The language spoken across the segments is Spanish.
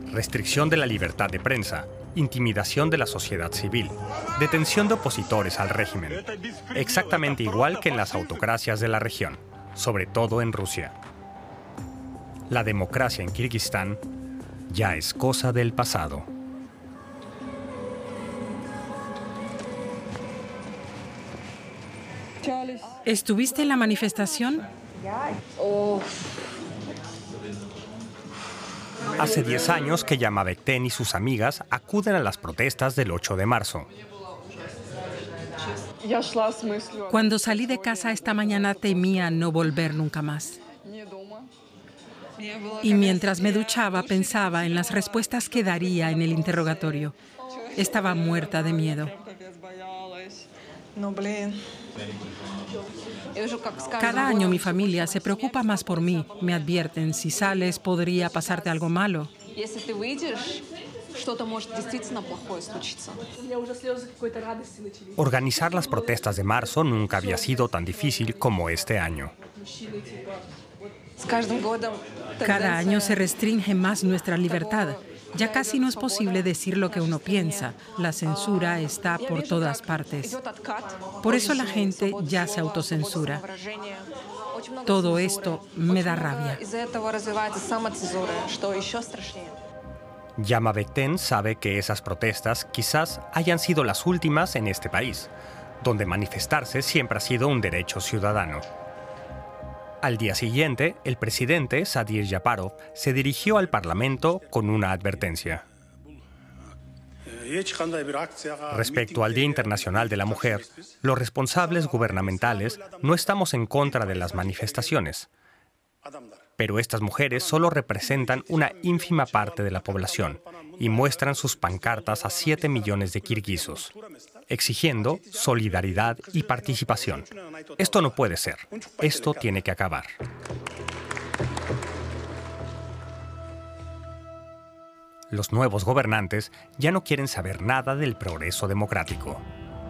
restricción de la libertad de prensa, intimidación de la sociedad civil, detención de opositores al régimen, exactamente igual que en las autocracias de la región, sobre todo en Rusia. La democracia en Kirguistán ya es cosa del pasado. ¿Estuviste en la manifestación? Hace 10 años que Yamavekten y sus amigas acuden a las protestas del 8 de marzo. Cuando salí de casa esta mañana temía no volver nunca más. Y mientras me duchaba pensaba en las respuestas que daría en el interrogatorio. Estaba muerta de miedo. Cada año mi familia se preocupa más por mí. Me advierten, si sales podría pasarte algo malo. Organizar las protestas de marzo nunca había sido tan difícil como este año. Cada año se restringe más nuestra libertad. Ya casi no es posible decir lo que uno piensa. La censura está por todas partes. Por eso la gente ya se autocensura. Todo esto me da rabia. Yamavekten sabe que esas protestas quizás hayan sido las últimas en este país, donde manifestarse siempre ha sido un derecho ciudadano. Al día siguiente, el presidente, Sadir Japarov, se dirigió al Parlamento con una advertencia. Respecto al Día Internacional de la Mujer, los responsables gubernamentales no estamos en contra de las manifestaciones. Pero estas mujeres solo representan una ínfima parte de la población y muestran sus pancartas a 7 millones de kirguisos, exigiendo solidaridad y participación. Esto no puede ser. Esto tiene que acabar. Los nuevos gobernantes ya no quieren saber nada del progreso democrático.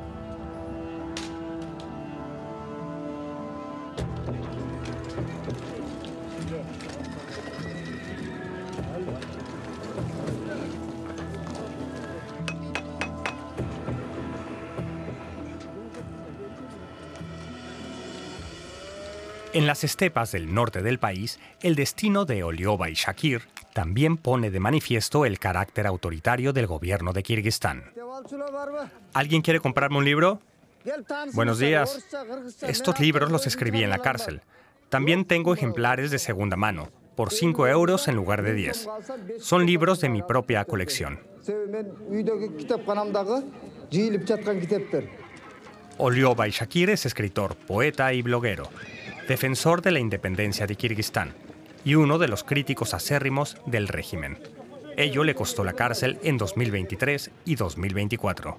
En las estepas del norte del país, el destino de Oliova y Shakir también pone de manifiesto el carácter autoritario del gobierno de Kirguistán. ¿Alguien quiere comprarme un libro? Buenos días. Estos libros los escribí en la cárcel. También tengo ejemplares de segunda mano, por 5 euros en lugar de 10. Son libros de mi propia colección. Oliova y Shakir es escritor, poeta y bloguero, defensor de la independencia de Kirguistán y uno de los críticos acérrimos del régimen. Ello le costó la cárcel en 2023 y 2024.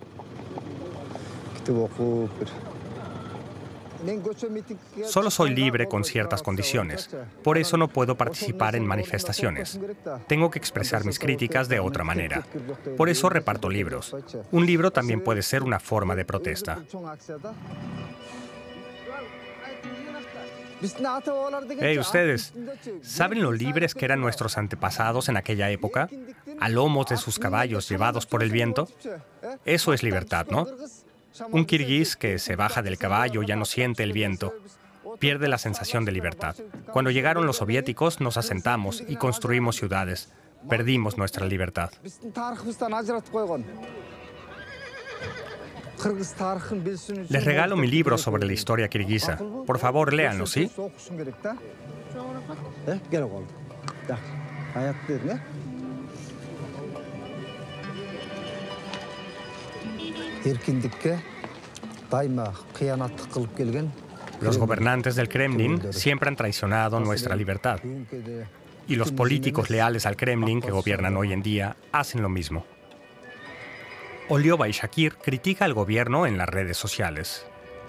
Solo soy libre con ciertas condiciones, por eso no puedo participar en manifestaciones. Tengo que expresar mis críticas de otra manera. Por eso reparto libros. Un libro también puede ser una forma de protesta. Hey, ustedes, ¿saben lo libres que eran nuestros antepasados en aquella época? A lomos de sus caballos llevados por el viento. Eso es libertad, ¿no? Un kirguís que se baja del caballo ya no siente el viento. Pierde la sensación de libertad. Cuando llegaron los soviéticos, nos asentamos y construimos ciudades. Perdimos nuestra libertad. Les regalo mi libro sobre la historia kirguisa. Por favor, léanlo, ¿sí? Los gobernantes del Kremlin siempre han traicionado nuestra libertad. Y los políticos leales al Kremlin que gobiernan hoy en día hacen lo mismo. Oliova y Shakir critica al gobierno en las redes sociales.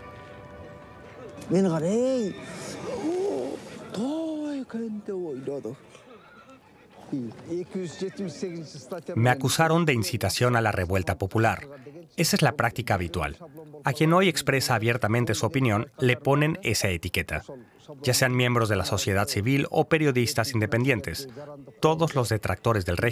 Me acusaron de incitación a la revuelta popular. Esa es la práctica habitual. A quien hoy expresa abiertamente su opinión, le ponen esa etiqueta. Ya sean miembros de la sociedad civil o periodistas independientes. Todos los detractores del régimen